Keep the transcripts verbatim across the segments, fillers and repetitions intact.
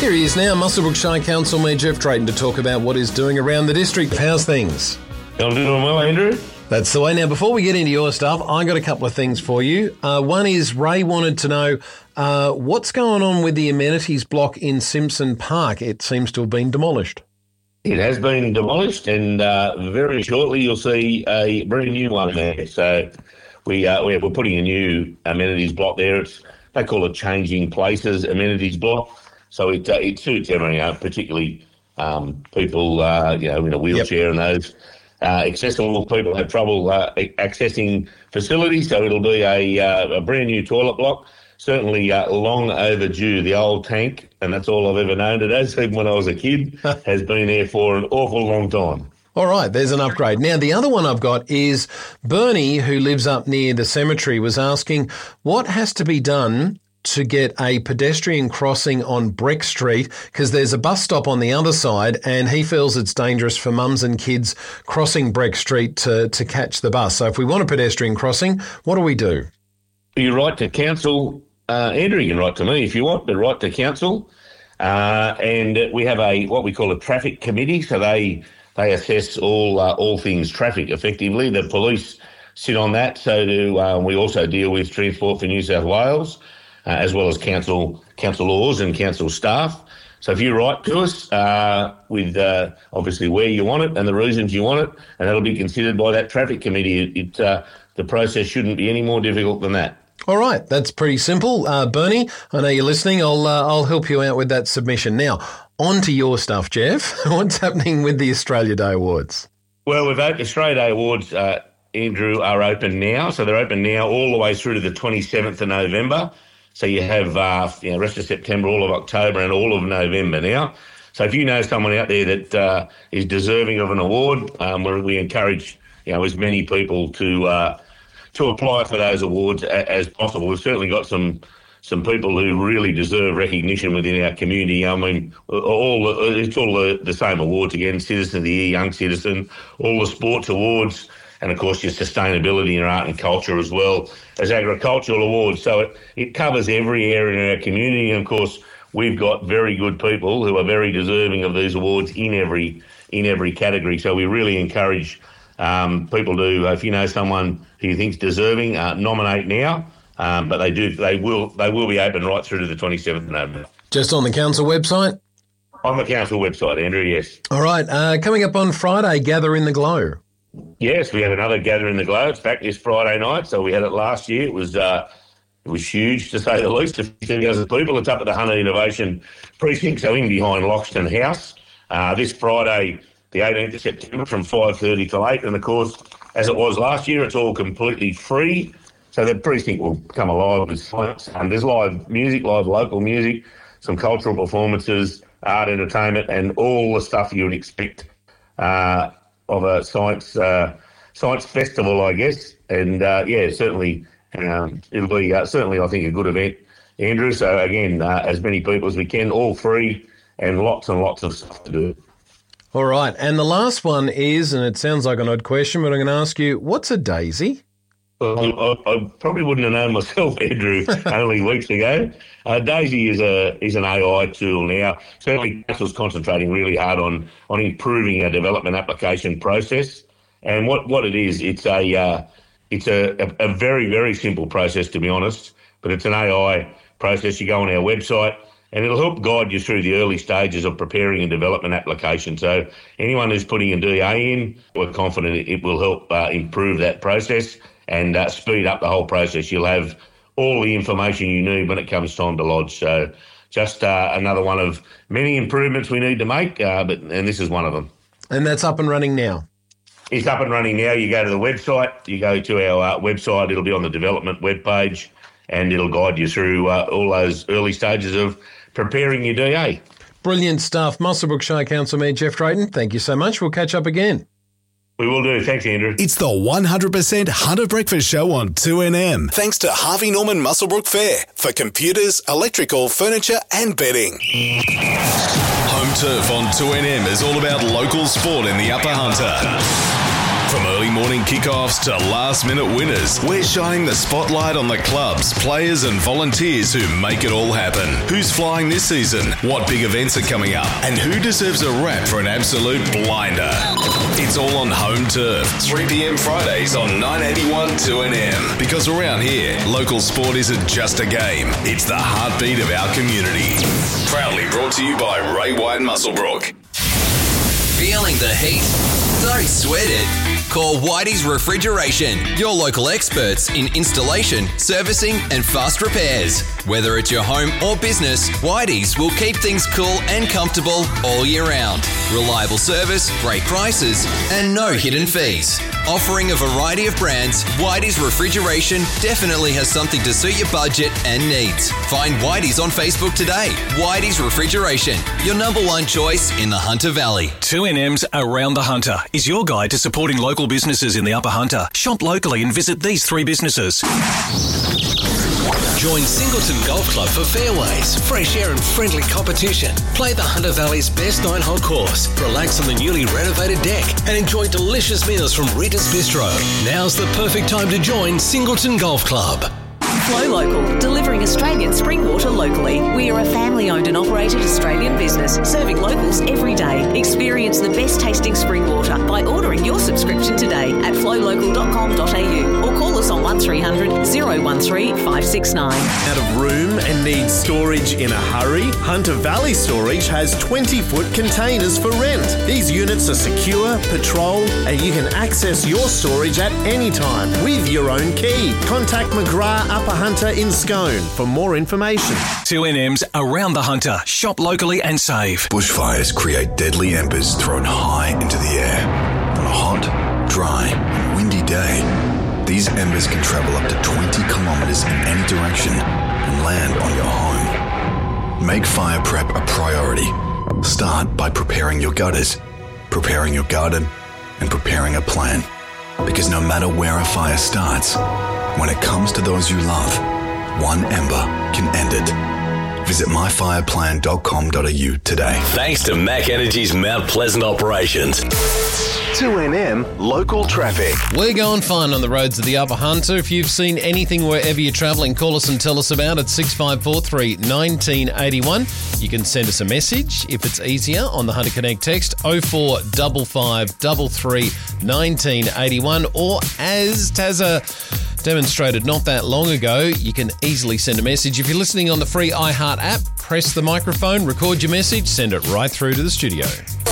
Here he is now, Muswellbrook Shire Council Mayor Jeff Drayton, to talk about what he's doing around the district. How's things? I'm doing well, Andrew. That's the way. Now, before we get into your stuff, I got a couple of things for you. Uh, one is Ray wanted to know uh, what's going on with the amenities block in Simpson Park. It seems to have been demolished. It has been demolished, and uh, very shortly you'll see a brand new one there. So we, uh, we're putting a new amenities block there. It's, they call it Changing Places Amenities Block. So it uh, it suits everyone, you know, particularly um, people uh, you know in a wheelchair yep. and those uh, accessible people have trouble uh, accessing facilities. So it'll be a, uh, a brand new toilet block. Certainly uh, long overdue. The old tank, and that's all I've ever known it as, even when I was a kid, has been there for an awful long time. All right, there's an upgrade. Now, the other one I've got is Bernie, who lives up near the cemetery, was asking what has to be done to get a pedestrian crossing on Breck Street, because there's a bus stop on the other side, and he feels it's dangerous for mums and kids crossing Breck Street to, to catch the bus. So if we want a pedestrian crossing, what do we do? You write to council. Uh, Andrew, you can write to me if you want, but write to council. Uh, and we have a what we call a traffic committee, so they they assess all uh, all things traffic effectively. The police sit on that, so do uh, we also deal with Transport for New South Wales, uh, as well as council council laws and council staff. So if you write to us uh, with uh, obviously where you want it and the reasons you want it, and that'll be considered by that traffic committee. It, it uh, the process shouldn't be any more difficult than that. All right, that's pretty simple. Uh, Bernie, I know you're listening. I'll uh, I'll help you out with that submission. Now, on to your stuff, Jeff. What's happening with the Australia Day Awards? Well, we've opened Australia Day Awards, uh, Andrew, are open now. So they're open now all the way through to the twenty-seventh of November. So you have uh, you know, rest of September, all of October and all of November now. So if you know someone out there that uh, is deserving of an award, um, we encourage you know as many people to uh, to apply for those awards as possible. We've certainly got some some people who really deserve recognition within our community. I mean, all it's all the, the same awards again: Citizen of the Year, Young Citizen, all the sports awards, and of course your sustainability and art and culture as well as agricultural awards. So it, it covers every area in our community, and of course we've got very good people who are very deserving of these awards in every in every category. So we really encourage Um, people do, if you know someone who you think's deserving, uh, nominate now. Um, but they do, they will, they will be open right through to the twenty-seventh of November. Just on the council website? On the council website, Andrew. Yes. All right. Uh, coming up on Friday, Gather in the Glow. Yes, we have another Gather in the Glow. It's back this Friday night. So we had it last year. It was uh, it was huge to say the least. fifteen thousand people. It's up at the Hunter Innovation Precinct, so in behind Loxton House. Uh, this Friday, the eighteenth of September, from five thirty till eight. And, of course, as it was last year, it's all completely free. So the precinct will come alive with science. Um, there's live music, live local music, some cultural performances, art, entertainment, and all the stuff you would expect uh, of a science uh, science festival, I guess. And, uh, yeah, certainly um, it'll be uh, certainly, I think, a good event, Andrew. So, again, uh, as many people as we can, all free, and lots and lots of stuff to do. All right. And the last one is, and it sounds like an odd question, but I'm going to ask you, what's a daisy? Well, I, I probably wouldn't have known myself, Andrew, only weeks ago. Uh, Daisy is a is an A I tool now. Certainly, Council's concentrating really hard on on improving our development application process. And what, what it is, it's a uh, it's a, a, a very, very simple process, to be honest, but it's an A I process. You go on our website, and it'll help guide you through the early stages of preparing a development application. So anyone who's putting a D A in, we're confident it will help uh, improve that process and uh, speed up the whole process. You'll have all the information you need when it comes time to lodge. So just uh, another one of many improvements we need to make, uh, but and this is one of them. And that's up and running now? It's up and running now. You go to the website, you go to our uh, website, it'll be on the development webpage, and it'll guide you through uh, all those early stages of preparing your D A. Brilliant stuff. Muswellbrook Shire Council Mayor Jeff Drayton, thank you so much. We'll catch up again. We will do. Thanks, Andrew. It's the one hundred percent Hunter Breakfast Show on two N M. Thanks to Harvey Norman Muswellbrook Fair for computers, electrical, furniture and bedding. Home Turf on two N M is all about local sport in the Upper Hunter. From early morning kickoffs to last-minute winners, we're shining the spotlight on the clubs, players and volunteers who make it all happen. Who's flying this season? What big events are coming up? And who deserves a rap for an absolute blinder? It's all on Home Turf, three p.m. Fridays on nine eighty-one two N M. Because around here, local sport isn't just a game, it's the heartbeat of our community. Proudly brought to you by Ray White Muswellbrook. Feeling the heat? Don't sweat it. Call Whitey's Refrigeration, your local experts in installation, servicing and fast repairs. Whether it's your home or business, Whitey's will keep things cool and comfortable all year round. Reliable service, great prices and no hidden fees. Offering a variety of brands, Whitey's Refrigeration definitely has something to suit your budget and needs. Find Whitey's on Facebook today. Whitey's Refrigeration, your number one choice in the Hunter Valley. two N M's Around the Hunter is your guide to supporting local businesses in the Upper Hunter. Shop locally and visit these three businesses. Join Singleton Golf Club for fairways, fresh air and friendly competition. Play the Hunter Valley's best nine-hole course, relax on the newly renovated deck and enjoy delicious meals from Rita's Bistro. Now's the perfect time to join Singleton Golf Club. Flow Local, delivering Australian spring water locally. We are a family-owned and operated Australian business, serving locals every day. Experience the best tasting spring water by ordering your subscription today at flow local dot com dot a u or call us on one three hundred, oh one three, five six nine. Out of room and need storage in a hurry? Hunter Valley Storage has twenty-foot containers for rent. These units are secure, patrolled, and you can access your storage at any time with your own key. Contact McGrath Upper Hunter in Scone for more information. two N M's Around the Hunter. Shop locally and save. Bushfires create deadly embers thrown high into the air. On a hot, dry, and windy day, these embers can travel up to twenty kilometres in any direction and land on your home. Make fire prep a priority. Start by preparing your gutters, preparing your garden, and preparing a plan. Because no matter where a fire starts, when it comes to those you love, one ember can end it. Visit my fire plan dot com dot a u today. Thanks to Mac Energy's Mount Pleasant operations. two N M Local Traffic. We're going fine on the roads of the Upper Hunter. If you've seen anything wherever you're travelling, call us and tell us about it. six five four three, one nine eight one. You can send us a message if it's easier on the Hunter Connect text oh four five five three three, one nine eight one, or as Tazza demonstrated not that long ago, you can easily send a message. If you're listening on the free iHeart app, press the microphone, record your message, send it right through to the studio.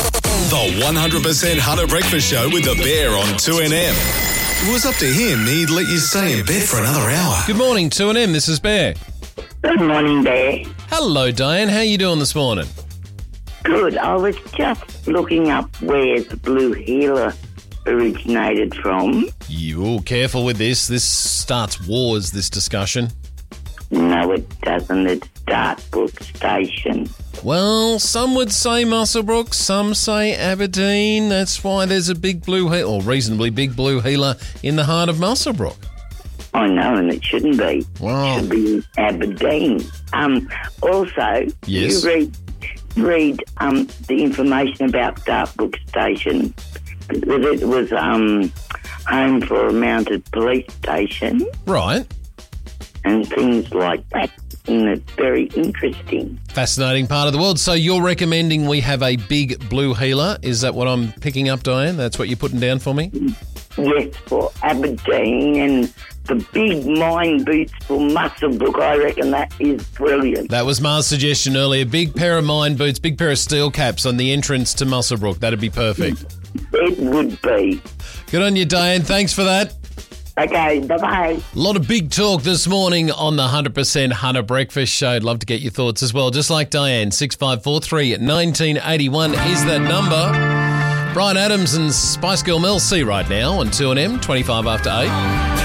The one hundred percent Hunter Breakfast Show with the Bear on two N M. If it was up to him, he'd let you stay in bed for another hour. Good morning, two N M. This is Bear. Good morning, Bear. Hello, Diane. How you doing this morning? Good. I was just looking up where the blue healer originated from. You all careful with this. This starts wars, this discussion. No, it doesn't. It's Dartbrook Station. Well, some would say Muswellbrook, some say Aberdeen. That's why there's a big blue healer, or reasonably big blue healer, in the heart of Muswellbrook. I know, and it shouldn't be. Wow. It should be in Aberdeen. Um, also, yes. you read read um, the information about Dartbrook Station. That it was um, home for a mounted police station. Right. And things like that. And it's very interesting. Fascinating part of the world. So you're recommending we have a big blue healer? Is that what I'm picking up, Diane? That's what you're putting down for me? Yes, for Aberdeen, and the big mine boots for Muswellbrook. I reckon that is brilliant. That was Mar's suggestion earlier. Big pair of mine boots, big pair of steel caps on the entrance to Muswellbrook. That'd be perfect. It would be. Good on you, Diane. Thanks for that. Okay, bye-bye. A lot of big talk this morning on the one hundred percent Hunter Breakfast Show. I'd love to get your thoughts as well. Just like Diane, six five four three, one nine eight one is that number. Brian Adams and Spice Girl Mel C right now on two N M, twenty-five after eight.